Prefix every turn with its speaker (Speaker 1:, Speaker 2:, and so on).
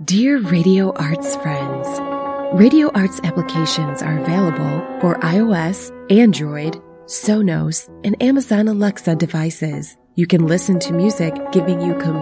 Speaker 1: Dear Radio Arts friends, Radio Arts applications are available for iOS, Android, Sonos, and Amazon Alexa devices. You can listen to music, giving you complete